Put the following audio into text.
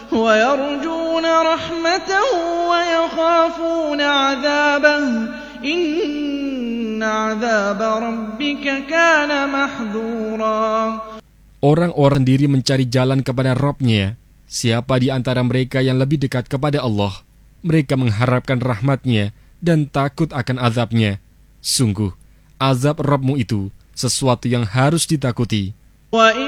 ويرجون رحمته ويخافون عذابه إن عذاب ربك كان محذورا. Orang-orang diri mencari jalan kepada Rabb-Nya. Siapa di antara mereka yang lebih dekat kepada Allah? Mereka mengharapkan rahmat-Nya dan takut akan azab-Nya. Sungguh, azab Rabb-Mu itu sesuatu yang harus ditakuti.